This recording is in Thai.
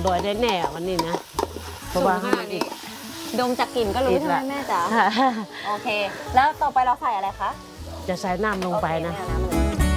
ร่อยแน่ๆวันนี้นะเพราะว่านี้ดมจากกลิ่นก็รู้ใช่ไหมแม่จ๋าโอเคแล้วต่อไปเราใส่อะไรคะจะใส่น้ำลงไปนะน้ำเลย